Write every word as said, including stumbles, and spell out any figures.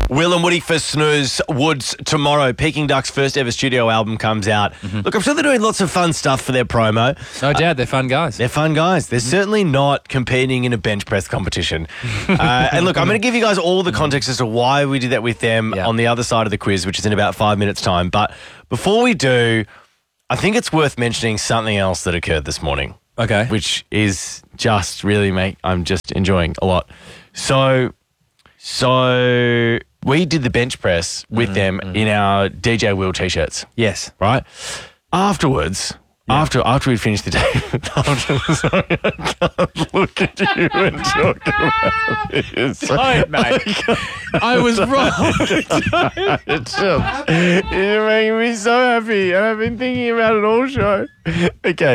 Will and Woody for Snooze Woods tomorrow. Peking Duck's first ever studio album comes out. Mm-hmm. Look, I'm sure they're doing lots of fun stuff for their promo. No doubt, they're fun guys. They're fun guys. They're mm-hmm. certainly not competing in a bench press competition. uh, and look, I'm going to give you guys all the context as to why we did that with them yeah. on the other side of the quiz, which is in about five minutes' time. But before we do, I think it's worth mentioning something else that occurred this morning. Okay. Which is just really, mate, I'm just enjoying a lot. So, so we did the bench press with mm-hmm. them mm-hmm. in our D J Will t-shirts. Yes. Right? Afterwards, yeah. after after we'd finished the day, after, sorry, I can't look at you and talk about this. Don't, mate. I was wrong. It's just, you're making me so happy, and I've been thinking about it all show. Okay.